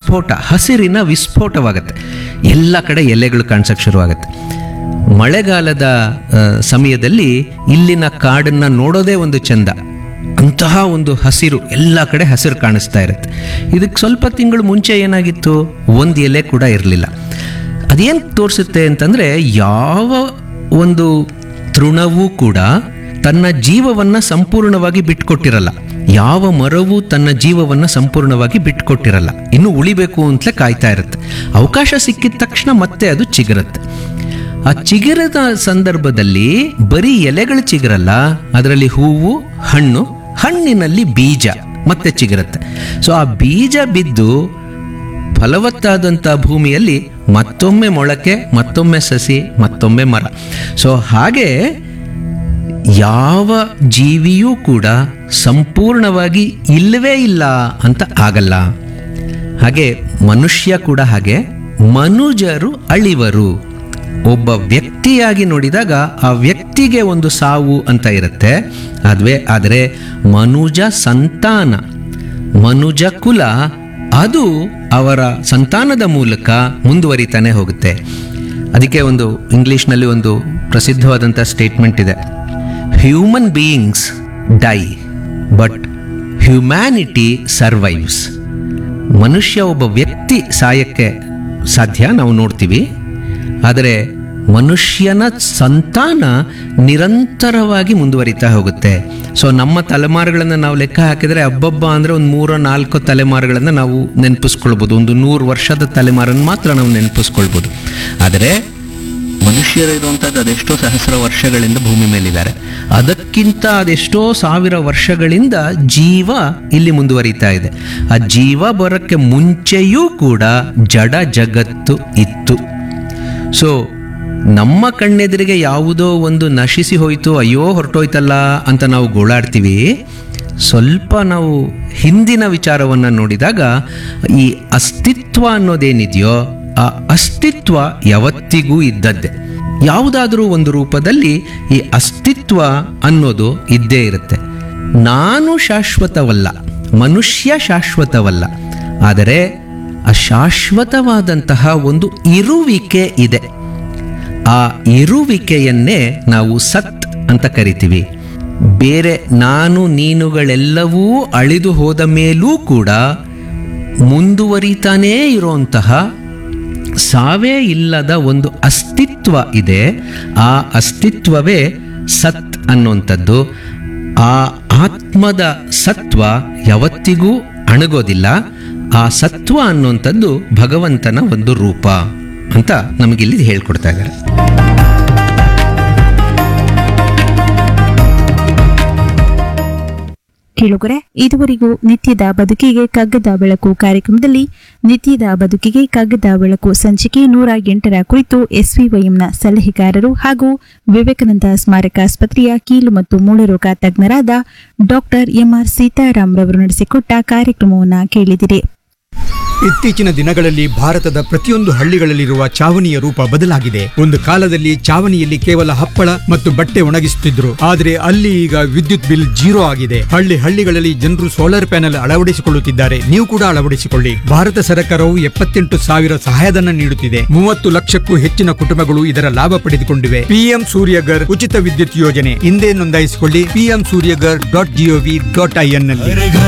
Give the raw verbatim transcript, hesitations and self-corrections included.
ವಿಸ್ಫೋಟ, ಹಸಿರಿನ ವಿಸ್ಫೋಟವಾಗುತ್ತೆ. ಎಲ್ಲ ಕಡೆ ಎಲೆಗಳು ಕಾಣಿಸೋಕ್ಕೆ ಶುರುವಾಗುತ್ತೆ. ಮಳೆಗಾಲದ ಆ, ಸಮಯದಲ್ಲಿ ಇಲ್ಲಿನ ಕಾಡನ್ನು ನೋಡೋದೇ ಒಂದು ಚಂದ. ಅಂತಹ ಒಂದು ಹಸಿರು, ಎಲ್ಲ ಕಡೆ ಹಸಿರು ಕಾಣಿಸ್ತಾ ಇರುತ್ತೆ. ಇದಕ್ಕೆ ಸ್ವಲ್ಪ ತಿಂಗಳು ಮುಂಚೆ ಏನಾಗಿತ್ತು, ಒಂದು ಎಲೆ ಕೂಡ ಇರಲಿಲ್ಲ. ಅದೇನು ತೋರಿಸುತ್ತೆ ಅಂತಂದರೆ, ಯಾವ ಒಂದು ತೃಣವೂ ಕೂಡ ತನ್ನ ಜೀವವನ್ನು ಸಂಪೂರ್ಣವಾಗಿ ಬಿಟ್ಕೊಟ್ಟಿರಲ್ಲ. ಯಾವ ಮರವೂ ತನ್ನ ಜೀವವನ್ನು ಸಂಪೂರ್ಣವಾಗಿ ಬಿಟ್ಕೊಟ್ಟಿರಲ್ಲ. ಇನ್ನು ಉಳಿಬೇಕು ಅಂತಲೇ ಕಾಯ್ತಾ ಇರುತ್ತೆ. ಅವಕಾಶ ಸಿಕ್ಕಿದ ತಕ್ಷಣ ಮತ್ತೆ ಅದು ಚಿಗುರುತ್ತೆ. ಆ ಚಿಗುರದ ಸಂದರ್ಭದಲ್ಲಿ ಬರೀ ಎಲೆಗಳು ಚಿಗುರಲ್ಲ, ಅದರಲ್ಲಿ ಹೂವು, ಹಣ್ಣು, ಹಣ್ಣಿನಲ್ಲಿ ಬೀಜ ಮತ್ತೆ ಚಿಗುರುತ್ತೆ. ಸೊ ಆ ಬೀಜ ಬಿದ್ದು ಫಲವತ್ತಾದಂಥ ಭೂಮಿಯಲ್ಲಿ ಮತ್ತೊಮ್ಮೆ ಮೊಳಕೆ, ಮತ್ತೊಮ್ಮೆ ಸಸಿ, ಮತ್ತೊಮ್ಮೆ ಮರ. ಸೊ ಹಾಗೆ ಯಾವ ಜೀವಿಯೂ ಕೂಡ ಸಂಪೂರ್ಣವಾಗಿ ಇಲ್ಲವೇ ಇಲ್ಲ ಅಂತ ಆಗಲ್ಲ. ಹಾಗೆ ಮನುಷ್ಯ ಕೂಡ ಹಾಗೆ. ಮನುಜರು ಅಳಿವರು. ಒಬ್ಬ ವ್ಯಕ್ತಿಯಾಗಿ ನೋಡಿದಾಗ ಆ ವ್ಯಕ್ತಿಗೆ ಒಂದು ಸಾವು ಅಂತ ಇರುತ್ತೆ. ಅದುವೇ ಆದರೆ ಮನುಜ ಸಂತಾನ, ಮನುಜ ಕುಲ, ಅದು ಅವರ ಸಂತಾನದ ಮೂಲಕ ಮುಂದುವರಿತಾನೆ ಹೋಗುತ್ತೆ. ಅದಕ್ಕೆ ಒಂದು ಇಂಗ್ಲಿಷ್ನಲ್ಲಿ ಒಂದು ಪ್ರಸಿದ್ಧವಾದಂಥ ಸ್ಟೇಟ್ಮೆಂಟ್ ಇದೆ, human beings dye but humanity survives. ಮನುಷ್ಯ ಒಬ್ಬ ವ್ಯಕ್ತಿ ಸಾಯಕ್ಕೆ ಸಾಧ್ಯ, ನಾವು ನೋಡ್ತೀವಿ. ಆದರೆ ಮನುಷ್ಯನ ಸಂತಾನ ನಿರಂತರವಾಗಿ ಮುಂದುವರಿತಾ ಹೋಗುತ್ತೆ. ಸೊ ನಮ್ಮ ತಲೆಮಾರುಗಳನ್ನು ನಾವು ಲೆಕ್ಕ ಹಾಕಿದರೆ ಹಬ್ಬಬ್ಬ ಅಂದರೆ ಒಂದು ಮೂರೋ ನಾಲ್ಕು ತಲೆಮಾರುಗಳನ್ನು ನಾವು ನೆನಪಿಸ್ಕೊಳ್ಬೋದು. ಒಂದು ನೂರು ವರ್ಷದ ತಲೆಮಾರನ್ನು ಮಾತ್ರ ನಾವು ನೆನಪಿಸ್ಕೊಳ್ಬೋದು. ಆದರೆ ಮನುಷ್ಯರು ಇರುವಂಥದ್ದು ಅದೆಷ್ಟೋ ಸಹಸ್ರ ವರ್ಷಗಳಿಂದ ಭೂಮಿ ಮೇಲಿದ್ದಾರೆ. ಅದಕ್ಕಿಂತ ಅದೆಷ್ಟೋ ಸಾವಿರ ವರ್ಷಗಳಿಂದ ಜೀವ ಇಲ್ಲಿ ಮುಂದುವರಿತಾ ಇದೆ. ಆ ಜೀವ ಬರೋಕ್ಕೆ ಮುಂಚೆಯೂ ಕೂಡ ಜಡ ಜಗತ್ತು ಇತ್ತು. ಸೊ ನಮ್ಮ ಕಣ್ಣೆದುರಿಗೆ ಯಾವುದೋ ಒಂದು ನಶಿಸಿ ಹೋಯಿತು, ಅಯ್ಯೋ ಹೊರಟೋಯ್ತಲ್ಲ ಅಂತ ನಾವು ಗೋಳಾಡ್ತೀವಿ. ಸ್ವಲ್ಪ ನಾವು ಹಿಂದಿನ ವಿಚಾರವನ್ನು ನೋಡಿದಾಗ ಈ ಅಸ್ತಿತ್ವ ಅನ್ನೋದೇನಿದೆಯೋ ಆ ಅಸ್ತಿತ್ವ ಯಾವತ್ತಿಗೂ ಇದ್ದದ್ದೇ. ಯಾವುದಾದ್ರೂ ಒಂದು ರೂಪದಲ್ಲಿ ಈ ಅಸ್ತಿತ್ವ ಅನ್ನೋದು ಇದ್ದೇ ಇರುತ್ತೆ. ನಾನು ಶಾಶ್ವತವಲ್ಲ, ಮನುಷ್ಯ ಶಾಶ್ವತವಲ್ಲ, ಆದರೆ ಅಶಾಶ್ವತವಾದಂತಹ ಒಂದು ಇರುವಿಕೆ ಇದೆ. ಆ ಇರುವಿಕೆಯನ್ನೇ ನಾವು ಸತ್ ಅಂತ ಕರಿತೀವಿ. ಬೇರೆ ನಾನು ನೀನುಗಳೆಲ್ಲವೂ ಅಳಿದು ಹೋದ ಮೇಲೂ ಕೂಡ ಮುಂದುವರಿತಾನೇ ಇರುವಂತಹ ಸಾವೇ ಇಲ್ಲದ ಒಂದು ಅಸ್ತಿತ್ವ ಇದೆ. ಆ ಅಸ್ತಿತ್ವವೇ ಸತ್ ಅನ್ನುವಂಥದ್ದು. ಆ ಆತ್ಮದ ಸತ್ವ ಯಾವತ್ತಿಗೂ ಅಣಗೋದಿಲ್ಲ. ಆ ಸತ್ವ ಅನ್ನುವಂಥದ್ದು ಭಗವಂತನ ಒಂದು ರೂಪ ಅಂತ ನಮಗಿಲ್ಲಿ ಹೇಳ್ಕೊಡ್ತಾ ಇದ್ದಾರೆ. ಕೇಳುಗರೆ, ಇದುವರೆಗೂ ನಿತ್ಯದ ಬದುಕಿಗೆ ಕಗ್ಗದ ಬೆಳಕು ಕಾರ್ಯಕ್ರಮದಲ್ಲಿ ನಿತ್ಯದ ಬದುಕಿಗೆ ಕಗ್ಗದ ಬೆಳಕು ಸಂಚಿಕೆ ನೂರ ಎಂಟರ ಕುರಿತು ಎಸ್ವಿವೈಎಂನ ಸಲಹೆಗಾರರು ಹಾಗೂ ವಿವೇಕಾನಂದ ಸ್ಮಾರಕ ಆಸ್ಪತ್ರೆಯ ಕೀಲು ಮತ್ತು ಮೂಳೆರೋಗ ತಜ್ಞರಾದ ಡಾಕ್ಟರ್ ಎಂಆರ್ ಸೀತಾರಾಮ್ ರವರು ನಡೆಸಿಕೊಟ್ಟ ಕಾರ್ಯಕ್ರಮವನ್ನು ಕೇಳಿದಿರಿ. ಇತ್ತೀಚಿನ ದಿನಗಳಲ್ಲಿ ಭಾರತದ ಪ್ರತಿಯೊಂದು ಹಳ್ಳಿಗಳಲ್ಲಿರುವ ಚಾವಣಿಯ ರೂಪ ಬದಲಾಗಿದೆ. ಒಂದು ಕಾಲದಲ್ಲಿ ಚಾವಣಿಯಲ್ಲಿ ಕೇವಲ ಹಪ್ಪಳ ಮತ್ತು ಬಟ್ಟೆ ಒಣಗಿಸುತ್ತಿದ್ರು, ಆದರೆ ಅಲ್ಲಿ ಈಗ ವಿದ್ಯುತ್ ಬಿಲ್ ಜೀರೋ ಆಗಿದೆ. ಹಳ್ಳಿ ಹಳ್ಳಿಗಳಲ್ಲಿ ಜನರು ಸೋಲಾರ್ ಪ್ಯಾನೆಲ್ ಅಳವಡಿಸಿಕೊಳ್ಳುತ್ತಿದ್ದಾರೆ. ನೀವು ಕೂಡ ಅಳವಡಿಸಿಕೊಳ್ಳಿ. ಭಾರತ ಸರ್ಕಾರವು ಎಪ್ಪತ್ತೆಂಟು ಸಾವಿರ ಸಹಾಯಧನ ನೀಡುತ್ತಿದೆ. ಮೂವತ್ತು ಲಕ್ಷಕ್ಕೂ ಹೆಚ್ಚಿನ ಕುಟುಂಬಗಳು ಇದರ ಲಾಭ ಪಡೆದುಕೊಂಡಿವೆ. ಪಿಎಂ ಸೂರ್ಯಗರ್ ಉಚಿತ ವಿದ್ಯುತ್ ಯೋಜನೆ ಹಿಂದೆ ನೋಂದಾಯಿಸಿಕೊಳ್ಳಿ. PM Surya Ghar dot gov dot IN ನಲ್ಲಿ.